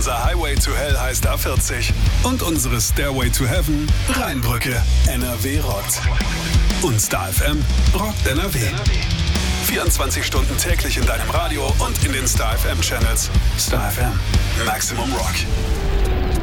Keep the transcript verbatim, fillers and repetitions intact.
Unser Highway to Hell heißt A vierzig. Und unsere Stairway to Heaven Rheinbrücke. N R W rockt. Und Star F M rockt N R W. vierundzwanzig Stunden täglich in deinem Radio und in den Star F M Channels. Star F M. Maximum Rock.